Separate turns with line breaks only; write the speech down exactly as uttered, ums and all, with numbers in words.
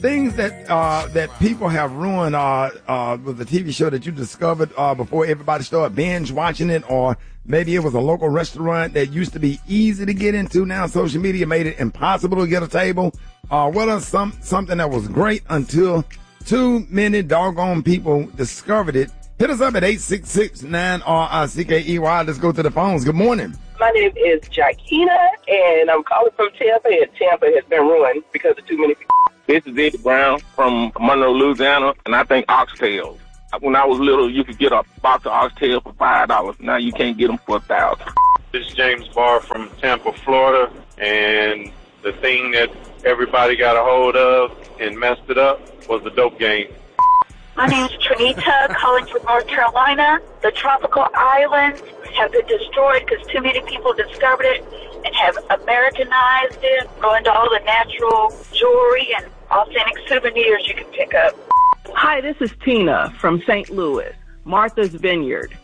things that uh, that people have ruined uh, uh, with the T V show that you discovered uh, before everybody started binge watching it, or maybe it was a local restaurant that used to be easy to get into. Now social media made it impossible to get a table. Uh, what are some something that was great until too many doggone people discovered it? Hit us up at eight six six, nine R I C K E Y. Let's go to the phones. Good morning.
My name is Jakina, and I'm calling from Tampa, and Tampa has been ruined because of too many people.
This is Eddie Brown from Monroe, Louisiana, and I think oxtails. When I was little, you could get a box of oxtails for five dollars. Now you can't get them for a thousand dollars.
This is James Barr from Tampa, Florida, and the thing that everybody got a hold of and messed it up was the dope game.
My name is Trinita, calling from North Carolina. The tropical islands have been destroyed because too many people discovered it and have Americanized it, going to all the natural jewelry and authentic souvenirs you can pick up.
Hi, this is Tina from Saint Louis, Martha's Vineyard.